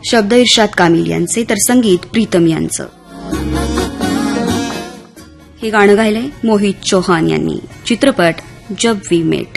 शब्द इर्शाद कामिल यांचे तर संगीत प्रीतम यांचं. हे गाणं गायलंय मोहित चौहान यांनी. चित्रपट जब वी मेट.